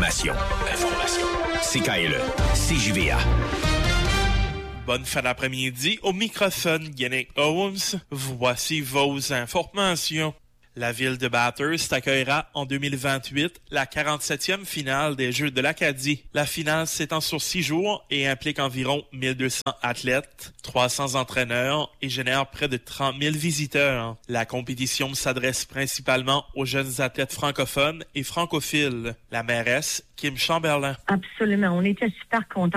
Information. CKLE. CJVA. Bonne fin d'après-midi. Au microphone, Yannick Holmes. Voici vos informations. La ville de Bathurst accueillera en 2028 la 47e finale des Jeux de l'Acadie. La finale s'étend sur 6 jours et implique environ 1200 athlètes, 300 entraîneurs et génère près de 30 000 visiteurs. La compétition s'adresse principalement aux jeunes athlètes francophones et francophiles. La mairesse, Kim Chamberlain. Absolument. On était super contents